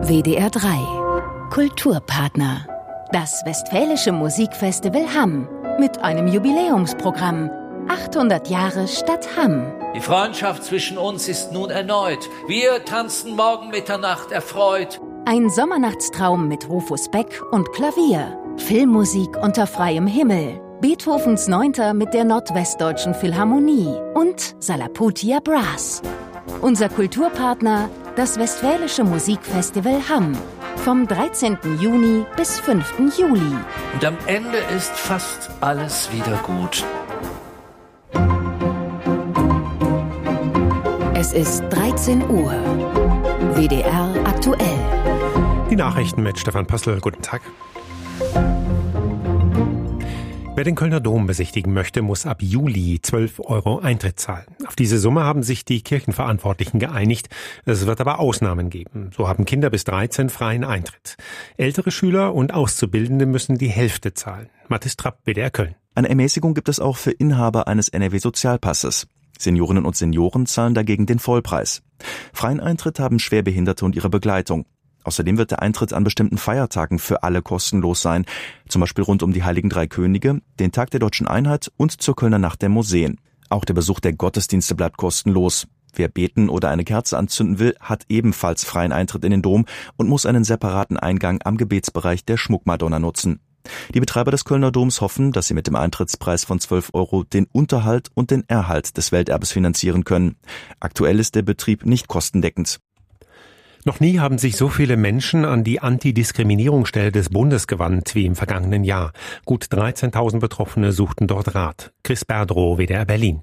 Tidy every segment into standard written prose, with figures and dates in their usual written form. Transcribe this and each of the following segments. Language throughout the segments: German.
WDR 3 Kulturpartner. Das Westfälische Musikfestival Hamm mit einem Jubiläumsprogramm. 800 Jahre Stadt Hamm. Die Freundschaft zwischen uns ist nun erneut. Wir tanzen morgen Mitternacht erfreut. Ein Sommernachtstraum mit Rufus Beck und Klavier. Filmmusik unter freiem Himmel. Beethovens 9. mit der Nordwestdeutschen Philharmonie und Salaputia Brass. Unser Kulturpartner, das Westfälische Musikfestival Hamm. Vom 13. Juni bis 5. Juli. Und am Ende ist fast alles wieder gut. Es ist 13 Uhr. WDR aktuell. Die Nachrichten mit Stefan Pössl. Guten Tag. Wer den Kölner Dom besichtigen möchte, muss ab Juli 12 € Eintritt zahlen. Auf diese Summe haben sich die Kirchenverantwortlichen geeinigt. Es wird aber Ausnahmen geben. So haben Kinder bis 13 freien Eintritt. Ältere Schüler und Auszubildende müssen die Hälfte zahlen. Mathis Trapp, WDR Köln. Eine Ermäßigung gibt es auch für Inhaber eines NRW-Sozialpasses. Seniorinnen und Senioren zahlen dagegen den Vollpreis. Freien Eintritt haben Schwerbehinderte und ihre Begleitung. Außerdem wird der Eintritt an bestimmten Feiertagen für alle kostenlos sein, zum Beispiel rund um die Heiligen Drei Könige, den Tag der Deutschen Einheit und zur Kölner Nacht der Museen. Auch der Besuch der Gottesdienste bleibt kostenlos. Wer beten oder eine Kerze anzünden will, hat ebenfalls freien Eintritt in den Dom und muss einen separaten Eingang am Gebetsbereich der Schmuckmadonna nutzen. Die Betreiber des Kölner Doms hoffen, dass sie mit dem Eintrittspreis von 12 € den Unterhalt und den Erhalt des Welterbes finanzieren können. Aktuell ist der Betrieb nicht kostendeckend. Noch nie haben sich so viele Menschen an die Antidiskriminierungsstelle des Bundes gewandt wie im vergangenen Jahr. Gut 13.000 Betroffene suchten dort Rat. Chris Berdrow, WDR Berlin.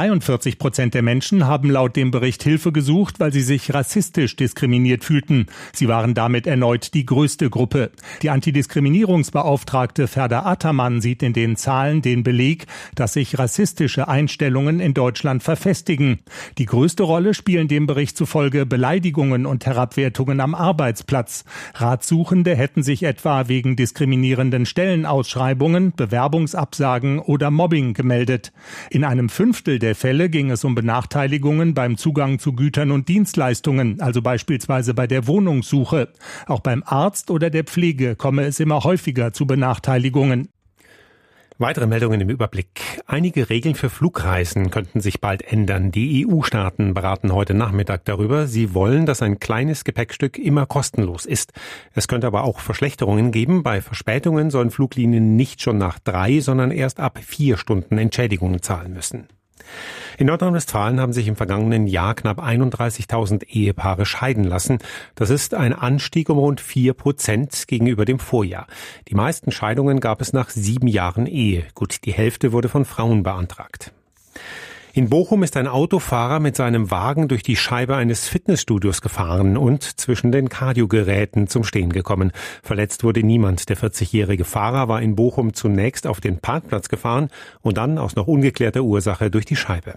43% der Menschen haben laut dem Bericht Hilfe gesucht, weil sie sich rassistisch diskriminiert fühlten. Sie waren damit erneut die größte Gruppe. Die Antidiskriminierungsbeauftragte Ferda Ataman sieht in den Zahlen den Beleg, dass sich rassistische Einstellungen in Deutschland verfestigen. Die größte Rolle spielen dem Bericht zufolge Beleidigungen und Herabwertungen am Arbeitsplatz. Ratsuchende hätten sich etwa wegen diskriminierenden Stellenausschreibungen, Bewerbungsabsagen oder Mobbing gemeldet. In einem Fünftel der Fälle ging es um Benachteiligungen beim Zugang zu Gütern und Dienstleistungen, also beispielsweise bei der Wohnungssuche. Auch beim Arzt oder der Pflege komme es immer häufiger zu Benachteiligungen. Weitere Meldungen im Überblick. Einige Regeln für Flugreisen könnten sich bald ändern. Die EU-Staaten beraten heute Nachmittag darüber. Sie wollen, dass ein kleines Gepäckstück immer kostenlos ist. Es könnte aber auch Verschlechterungen geben. Bei Verspätungen sollen Fluglinien nicht schon nach 3, sondern erst ab 4 Stunden Entschädigungen zahlen müssen. In Nordrhein-Westfalen haben sich im vergangenen Jahr knapp 31.000 Ehepaare scheiden lassen. Das ist ein Anstieg um rund 4% gegenüber dem Vorjahr. Die meisten Scheidungen gab es nach 7 Jahren Ehe. Gut, die Hälfte wurde von Frauen beantragt. In Bochum ist ein Autofahrer mit seinem Wagen durch die Scheibe eines Fitnessstudios gefahren und zwischen den Kardiogeräten zum Stehen gekommen. Verletzt wurde niemand. Der 40-jährige Fahrer war in Bochum zunächst auf den Parkplatz gefahren und dann aus noch ungeklärter Ursache durch die Scheibe.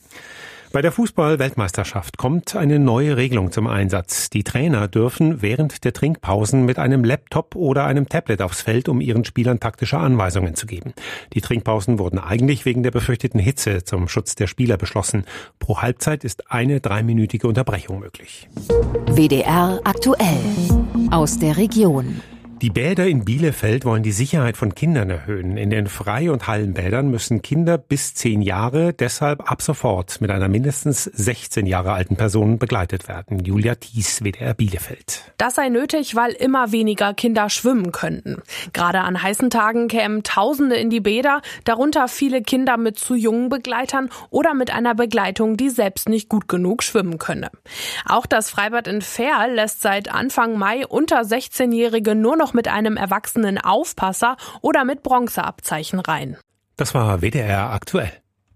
Bei der Fußball-Weltmeisterschaft kommt eine neue Regelung zum Einsatz. Die Trainer dürfen während der Trinkpausen mit einem Laptop oder einem Tablet aufs Feld, um ihren Spielern taktische Anweisungen zu geben. Die Trinkpausen wurden eigentlich wegen der befürchteten Hitze zum Schutz der Spieler beschlossen. Pro Halbzeit ist eine 3-minütige Unterbrechung möglich. WDR aktuell. Aus der Region. Die Bäder in Bielefeld wollen die Sicherheit von Kindern erhöhen. In den Frei- und Hallenbädern müssen Kinder bis 10 Jahre deshalb ab sofort mit einer mindestens 16 Jahre alten Person begleitet werden. Julia Thies, WDR Bielefeld. Das sei nötig, weil immer weniger Kinder schwimmen könnten. Gerade an heißen Tagen kämen Tausende in die Bäder, darunter viele Kinder mit zu jungen Begleitern oder mit einer Begleitung, die selbst nicht gut genug schwimmen könne. Auch das Freibad in Verl lässt seit Anfang Mai unter 16-Jährige nur noch mit einem erwachsenen Aufpasser oder mit Bronzeabzeichen rein. Das war WDR aktuell.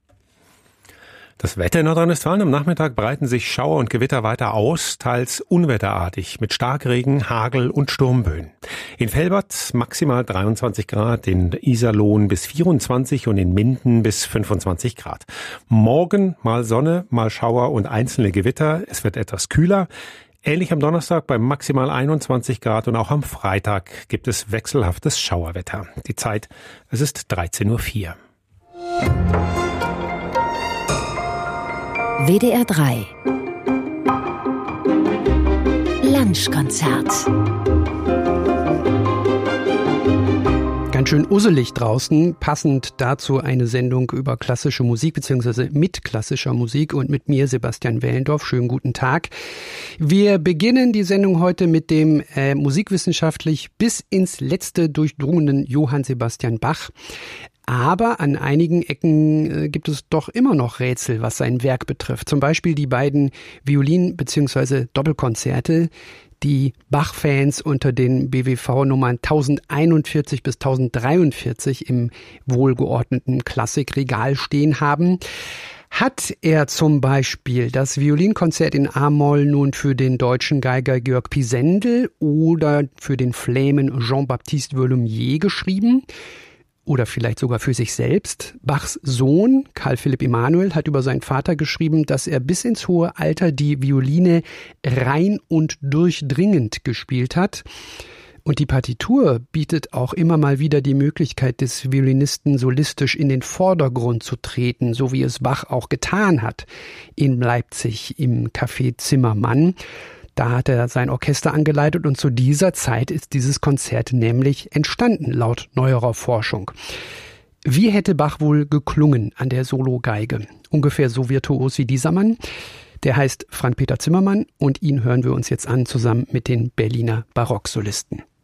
Das Wetter in Nordrhein-Westfalen: am Nachmittag breiten sich Schauer und Gewitter weiter aus, teils unwetterartig, mit Starkregen, Hagel und Sturmböen. In Velbert maximal 23 Grad, in Iserlohn bis 24 und in Minden bis 25 Grad. Morgen mal Sonne, mal Schauer und einzelne Gewitter. Es wird etwas kühler. Ähnlich am Donnerstag bei maximal 21 Grad und auch am Freitag gibt es wechselhaftes Schauerwetter. Die Zeit, es ist 13:04 Uhr. WDR 3 Landschaft. Wunschkonzert. Ganz schön usselig draußen, passend dazu eine Sendung über klassische Musik bzw. mit klassischer Musik und mit mir, Sebastian Wellendorf. Schönen guten Tag. Wir beginnen die Sendung heute mit dem musikwissenschaftlich bis ins Letzte durchdrungenen Johann Sebastian Bach. Aber an einigen Ecken gibt es doch immer noch Rätsel, was sein Werk betrifft. Zum Beispiel die beiden Violin- bzw. Doppelkonzerte, die Bach-Fans unter den BWV-Nummern 1041 bis 1043 im wohlgeordneten Klassikregal stehen haben. Hat er zum Beispiel das Violinkonzert in A-Moll nun für den deutschen Geiger Georg Pisendel oder für den Flämen Jean-Baptiste Wolumier geschrieben? Oder vielleicht sogar für sich selbst. Bachs Sohn, Karl Philipp Emanuel, hat über seinen Vater geschrieben, dass er bis ins hohe Alter die Violine rein und durchdringend gespielt hat. Und die Partitur bietet auch immer mal wieder die Möglichkeit des Violinisten solistisch in den Vordergrund zu treten, so wie es Bach auch getan hat in Leipzig im Café Zimmermann. Da hat er sein Orchester angeleitet und zu dieser Zeit ist dieses Konzert nämlich entstanden, laut neuerer Forschung. Wie hätte Bach wohl geklungen an der Sologeige? Ungefähr so virtuos wie dieser Mann. Der heißt Frank-Peter Zimmermann und ihn hören wir uns jetzt an, zusammen mit den Berliner Barocksolisten.